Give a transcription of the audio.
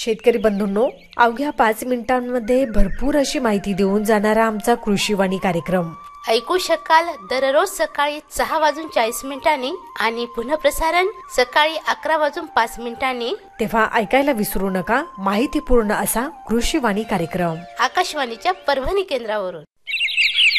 शेतकरी बंधूंनो, अवघ्या 5 मिनिटांमध्ये भरपूर अशी माहिती देऊन जाणारा आमचा कृषीवाणी कार्यक्रम ऐकू शकाल दररोज सकाळी 6:40 आणि पुनःप्रसारण सकाळी 11:05. तेव्हा ऐकायला विसरू नका माहितीपूर्ण असा कृषीवाणी कार्यक्रम आकाशवाणीच्या परभणी केंद्रावरून.